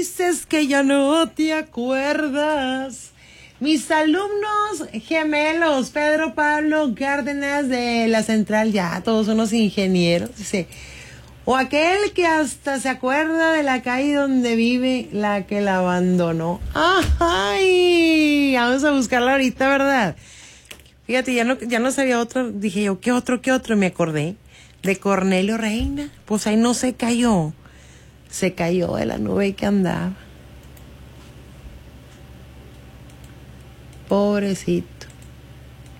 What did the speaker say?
Dices que ya no te acuerdas. Mis alumnos gemelos, Pedro Pablo Cárdenas de la Central, ya todos unos ingenieros, dice, o aquel que hasta se acuerda de la calle donde vive la que la abandonó. ¡Ay! Vamos a buscarla ahorita, ¿verdad? Fíjate, ya no sabía otro, dije yo, ¿qué otro? Y me acordé de Cornelio Reina, pues ahí no se cayó de la nube que andaba. Pobrecito.